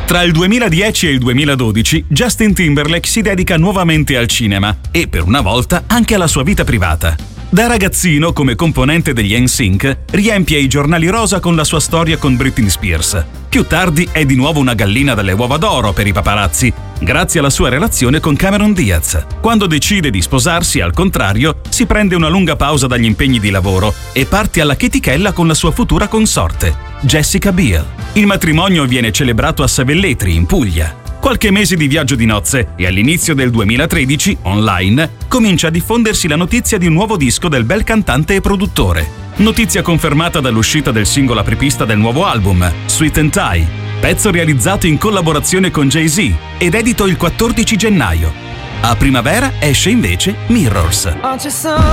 Tra il 2010 e il 2012 Justin Timberlake si dedica nuovamente al cinema e, per una volta, anche alla sua vita privata. Da ragazzino, come componente degli NSYNC, riempie i giornali rosa con la sua storia con Britney Spears. Più tardi è di nuovo una gallina dalle uova d'oro per i paparazzi, grazie alla sua relazione con Cameron Diaz. Quando decide di sposarsi, al contrario, si prende una lunga pausa dagli impegni di lavoro e parte alla chetichella con la sua futura consorte, Jessica Biel. Il matrimonio viene celebrato a Savelletri, in Puglia. Qualche mese di viaggio di nozze e all'inizio del 2013, online, comincia a diffondersi la notizia di un nuovo disco del bel cantante e produttore. Notizia confermata dall'uscita del singolo apripista del nuovo album, Sweet and Tie, pezzo realizzato in collaborazione con Jay-Z ed edito il 14 gennaio. A primavera esce invece Mirrors.